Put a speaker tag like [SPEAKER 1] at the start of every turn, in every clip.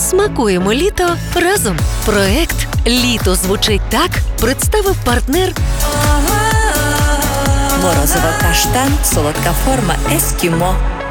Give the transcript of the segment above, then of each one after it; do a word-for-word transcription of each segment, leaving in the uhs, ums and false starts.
[SPEAKER 1] Смакуємо літо разом. Проект «Літо звучить так» представив партнер
[SPEAKER 2] Морозиво каштан, солодка форма ескімо.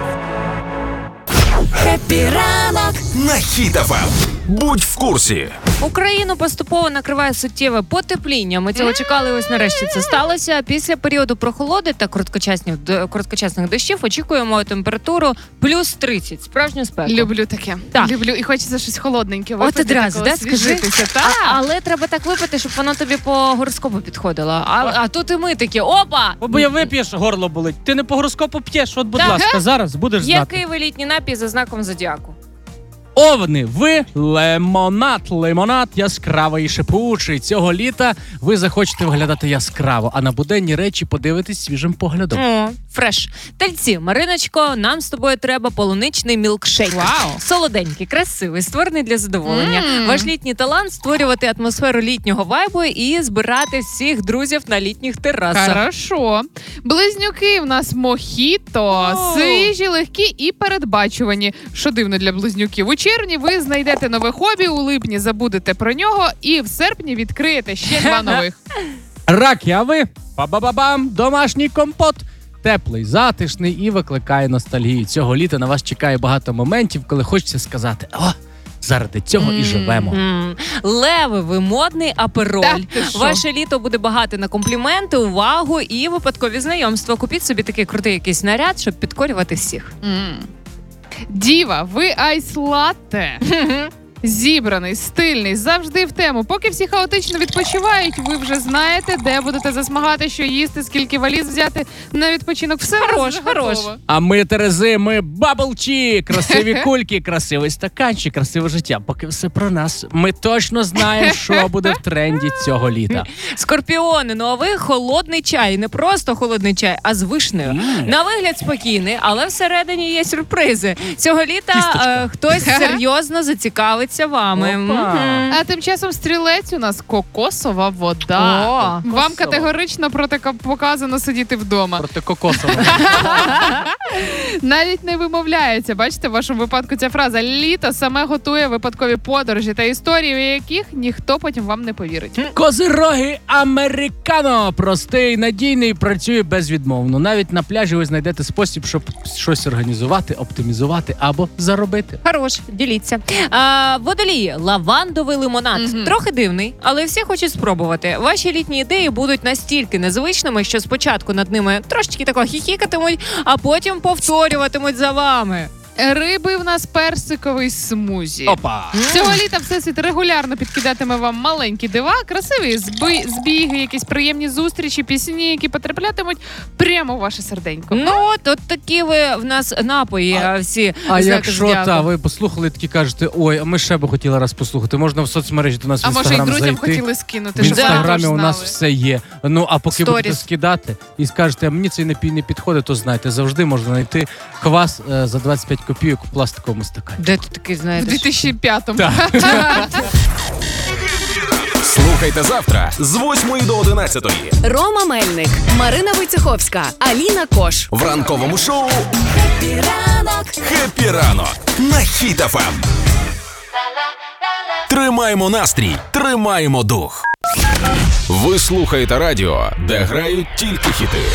[SPEAKER 3] Хеппі ранок на Хіт еф ем. Будь в курсі.
[SPEAKER 4] Україну поступово накриває суттєве потепління. Ми цього чекали, ось нарешті це сталося. Після періоду прохолоди та короткочасних, короткочасних дощів очікуємо температуру плюс тридцять. Справжню спеку.
[SPEAKER 5] Люблю таке.
[SPEAKER 4] Так.
[SPEAKER 5] Люблю. І хочеться щось холодненьке
[SPEAKER 4] От
[SPEAKER 5] випити.
[SPEAKER 4] одразу, да, скажи.
[SPEAKER 5] Та.
[SPEAKER 4] А, але треба так випити, щоб воно тобі по гороскопу підходило. А, а тут і ми такі, опа!
[SPEAKER 6] Бо я вип'єш, горло болить. Ти не по гороскопу п'єш, от, будь
[SPEAKER 4] Так.
[SPEAKER 6] ласка, зараз будеш знати.
[SPEAKER 4] Який ви літній напій за знаком зодіаку?
[SPEAKER 6] Овни, ви лимонад, лимонад яскравий і шипучий. Цього літа ви захочете виглядати яскраво, а на буденні речі подивитись свіжим поглядом.
[SPEAKER 4] О, фреш. Тельці, Мариночко, нам з тобою треба полуничний мілкшейк.
[SPEAKER 5] Вау.
[SPEAKER 4] Солоденький, красивий, створений для задоволення.
[SPEAKER 5] Мм.
[SPEAKER 4] Ваш літній талант – створювати атмосферу літнього вайбу і збирати всіх друзів на літніх терасах.
[SPEAKER 5] Хорошо. Близнюки в нас мохіто.
[SPEAKER 4] О.
[SPEAKER 5] Свіжі, легкі і передбачувані. Що дивно для близнюків. У червні ви знайдете нове хобі, у липні забудете про нього і в серпні відкриєте ще два нових.
[SPEAKER 6] Раки, а ви? Па-ба-ба-бам! Домашній компот. Теплий, затишний і викликає ностальгію. Цього літа на вас чекає багато моментів, коли хочеться сказати: о, заради цього і живемо.
[SPEAKER 4] М. Леви, ви модний апероль.
[SPEAKER 5] Так, ти що?
[SPEAKER 4] Ваше літо буде багато на компліменти, увагу і випадкові знайомства. Купіть собі такий крутий якийсь наряд, щоб підкорювати всіх.
[SPEAKER 5] М. Діва, ви айс-латте. Зібраний, стильний, завжди в тему. Поки всі хаотично відпочивають, ви вже знаєте, де будете засмагати, що їсти, скільки валіз взяти на відпочинок. Все
[SPEAKER 4] Хорош,
[SPEAKER 5] вже
[SPEAKER 4] хорош.
[SPEAKER 5] готово.
[SPEAKER 6] А ми, Терези, ми баблчі, красиві кульки, красивий стаканчик, красиве життя. Поки все про нас. Ми точно знаємо, що буде в тренді цього літа.
[SPEAKER 4] Скорпіони, ну а ви холодний чай. Не просто холодний чай, а з вишнею.
[SPEAKER 6] Мм.
[SPEAKER 4] На вигляд спокійний, але всередині є сюрпризи. Цього літа
[SPEAKER 6] Кісточка.
[SPEAKER 4] е, хтось серйозно зацікавиться вами.
[SPEAKER 6] Опа.
[SPEAKER 4] Мгм.
[SPEAKER 5] А тим часом стрілець у нас кокосова вода.
[SPEAKER 4] О,
[SPEAKER 5] Вам
[SPEAKER 6] кокосова.
[SPEAKER 5] категорично протипоказано сидіти вдома.
[SPEAKER 6] Проти кокосового.
[SPEAKER 5] Навіть не вимовляється. Бачите, в вашому випадку ця фраза «літо саме готує випадкові подорожі та історії, у яких ніхто потім вам не повірить».
[SPEAKER 6] Козироги американо. Простий, надійний, працює безвідмовно. Навіть на пляжі ви знайдете спосіб, щоб щось організувати, оптимізувати або заробити.
[SPEAKER 4] Хорош, діліться. А, водолії, лавандовий лимонад.
[SPEAKER 5] Мгм.
[SPEAKER 4] Трохи дивний, але всі хочуть спробувати. Ваші літні ідеї будуть настільки незвичними, що спочатку над ними трошечки тако хіхікатимуть, а потім повторюватимуть за вами.
[SPEAKER 5] Риби в нас персиковий смузі.
[SPEAKER 6] Опа!
[SPEAKER 5] Цього літа Всесвіт регулярно підкидатиме вам маленькі дива, красиві зби, збіги, якісь приємні зустрічі, пісні, які потраплятимуть прямо в ваше серденько.
[SPEAKER 4] Ну от, от такі ви в нас напої а, всі.
[SPEAKER 6] А
[SPEAKER 4] знаки
[SPEAKER 6] якщо
[SPEAKER 4] зодіаку.
[SPEAKER 6] та ви послухали, такі кажете: ой, а ми ще би хотіли раз послухати. Можна в соцмережі до нас
[SPEAKER 5] А
[SPEAKER 6] в
[SPEAKER 5] може і
[SPEAKER 6] інстаграм
[SPEAKER 5] друзям
[SPEAKER 6] зайти.
[SPEAKER 5] хотіли скинути,
[SPEAKER 6] В
[SPEAKER 5] щоб
[SPEAKER 6] інстаграмі
[SPEAKER 5] також
[SPEAKER 6] у нас
[SPEAKER 5] знали.
[SPEAKER 6] все є. Ну а поки будете
[SPEAKER 4] Сторіс.
[SPEAKER 6] скидати і скажете, а мені цей напій не підходить, то знайте, завжди можна знайти квас е, за двадцять п'ять копійок у пластиковому стакані.
[SPEAKER 4] Де ти такий
[SPEAKER 5] В
[SPEAKER 4] знаєш?
[SPEAKER 5] дві тисячі п'ятому.
[SPEAKER 3] Слухайте завтра з восьмої до одинадцятої
[SPEAKER 1] Рома Мельник, Марина Войцеховська, Аліна Кош.
[SPEAKER 3] в ранковому шоу «Хеппі ранок». Хеппі ранок на Хіт еф ем. Тримаємо настрій, тримаємо дух. Ви слухаєте радіо, де грають тільки хіти.